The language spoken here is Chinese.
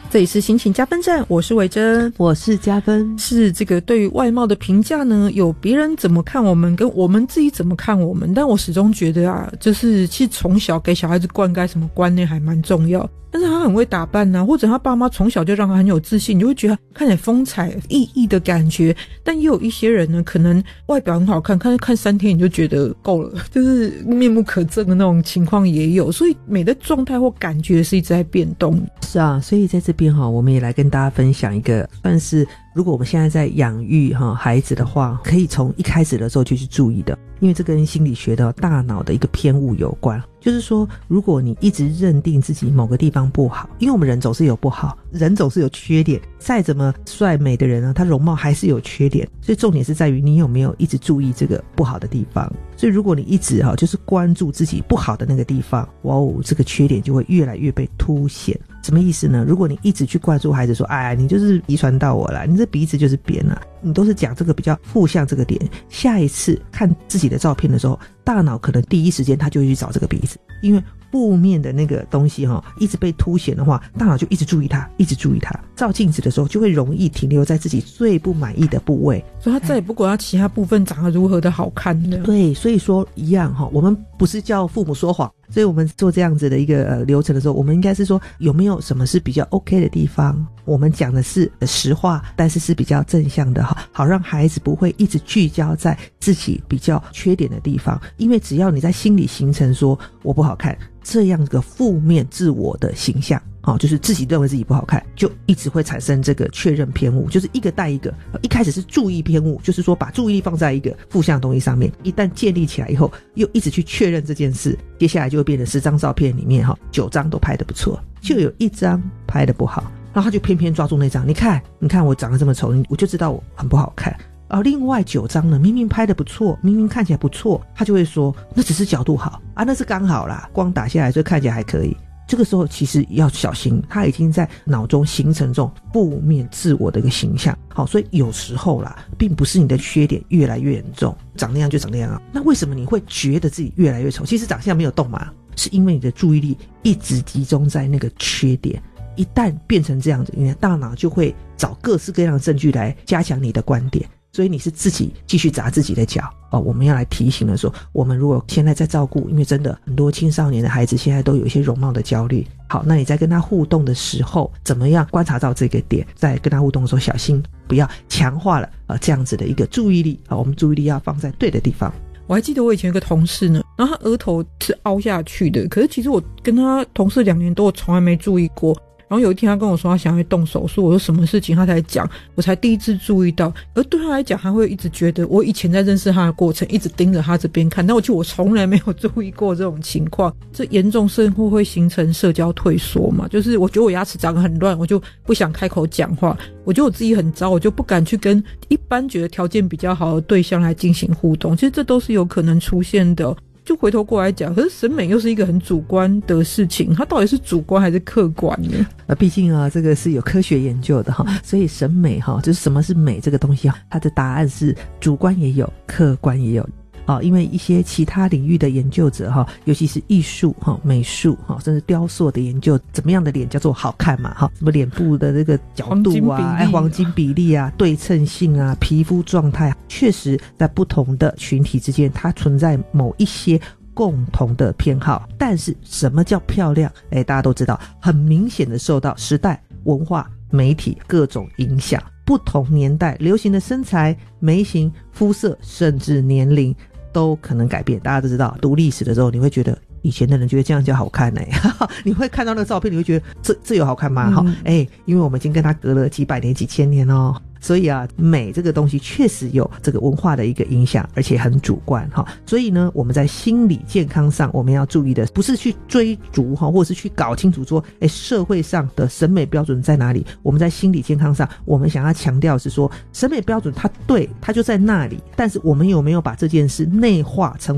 这里是心情加分站，我是维珍， 我是加分。 是这个对于外貌的评价呢，有别人怎么看我们，跟我们自己怎么看我们。但我始终觉得啊，就是其实从小给小孩子灌溉什么观念还蛮重要。但是他很会打扮啊，或者他爸妈从小就让他很有自信，你就会觉得他看起来风采奕奕的感觉。但也有一些人呢，可能外表很好看，看3天你就觉得够了，就是面目可憎的那种情况也有。所以美的状态或感觉是一直在变动。 是啊，所以在这边我们也来跟大家分享一个，算是如果我们现在在养育孩子的话，可以从一开始的时候就去注意的，因为这跟心理学的大脑的一个偏误有关。就是说，如果你一直认定自己某个地方不好，因为我们人总是有不好，人总是有缺点，再怎么帅美的人呢，他容貌还是有缺点，所以重点是在于你有没有一直注意这个不好的地方。所以如果你一直就是关注自己不好的那个地方，哇哦，这个缺点就会越来越被凸显。什么意思呢？如果你一直去灌输孩子说，哎，你就是遗传到我了，你这鼻子就是扁了，你都是讲这个比较负向这个点，下一次看自己的照片的时候，大脑可能第一时间他就会去找这个鼻子，因为负面的那个东西一直被凸显的话，大脑就一直注意它，一直注意它。照镜子的时候就会容易停留在自己最不满意的部位， 所以他再也不管他其他部分长得如何的好看的。 对，所以说一样我们不是叫父母说谎，所以我们做这样子的一个流程的时候，我们应该是说有没有什么是比较 OK 的地方，我们讲的是实话，但是是比较正向的，好让孩子不会一直聚焦在自己比较缺点的地方。因为只要你在心里形成说我不好看这样个负面自我的形象，就是自己认为自己不好看，就一直会产生这个确认偏误，就是一个带一个。一开始是注意偏误，就是说把注意力放在一个负向的东西上面，一旦建立起来以后，又一直去确认这件事，接下来就会变成10张照片里面9张都拍得不错，就有1张拍得不好，然后他就偏偏抓住那张，你看我长得这么丑，我就知道我很不好看。另外9张呢，明明拍得不错，明明看起来不错，他就会说那只是角度好啊，那是刚好啦，光打下来就看起来还可以。这个时候其实要小心，他已经在脑中形成这种负面自我的一个形象。所以有时候啦，并不是你的缺点越来越严重，长那样就长那样啊。那为什么你会觉得自己越来越丑？其实长相没有动嘛，是因为你的注意力一直集中在那个缺点。一旦变成这样子，你的大脑就会找各式各样的证据来加强你的观点，所以你是自己继续砸自己的脚。我们要来提醒的说，我们如果现在在照顾，因为真的很多青少年的孩子现在都有一些容貌的焦虑，好，那你在跟他互动的时候，怎么样观察到这个点，在跟他互动的时候小心不要强化了这样子的一个注意力。我们注意力要放在对的地方。 我还记得我以前有个同事呢，然后他额头是凹下去的，可是其实我跟他同事2年多，我从来没注意过。然后有一天他跟我说他想要动手术，我说什么事情他才讲，我才第一次注意到。而对他来讲，他会一直觉得我以前在认识他的过程一直盯着他这边看，但我从来没有注意过这种情况。这严重甚或会形成社交退缩嘛，就是我觉得我牙齿长得很乱，我就不想开口讲话，我觉得我自己很糟，我就不敢去跟一般觉得条件比较好的对象来进行互动。其实这都是有可能出现的。就回头过来讲，可是审美又是一个很主观的事情，它到底是主观还是客观呢？ 毕竟这个是有科学研究的所以审美就是什么是美这个东西它的答案是主观也有，客观也有。因为一些其他领域的研究者尤其是艺术美术甚至雕塑的研究，怎么样的脸叫做好看嘛什么脸部的这个角度啊，黄金比例啊，对称性啊，皮肤状态，确实在不同的群体之间它存在某一些共同的偏好。但是什么叫漂亮大家都知道，很明显的受到时代、文化、媒体各种影响，不同年代流行的身材、眉形、肤色甚至年龄都可能改变。大家都知道读历史的时候，你会觉得以前的人觉得这样叫好看你会看到那个照片，你会觉得这有好看吗？因为我们已经跟他隔了几百年几千年所以美这个东西确实有这个文化的一个影响，而且很主观所以呢，我们在心理健康上我们要注意的不是去追逐或者是去搞清楚说社会上的审美标准在哪里。我们在心理健康上我们想要强调是说，审美标准它对它就在那里，但是我们有没有把这件事内化成